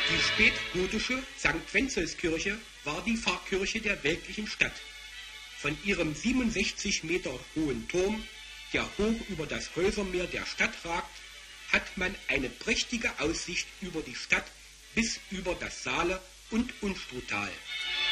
Die spätgotische St. Wenzelskirche war die Pfarrkirche der weltlichen Stadt. Von ihrem 67 Meter hohen Turm, der hoch über das Häusermeer der Stadt ragt, hat man eine prächtige Aussicht über die Stadt bis über das Saale- und Unstruttal.